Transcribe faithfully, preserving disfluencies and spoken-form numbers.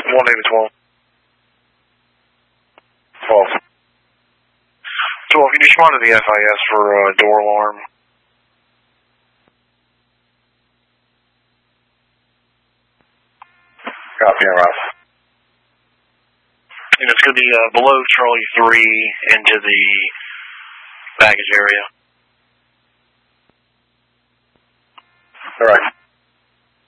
one eight to twelve. twelve. twelve, can you respond to the F I S for uh, door alarm? Copy, Ross. And it's going to be uh, below Charlie three into the baggage area. All right.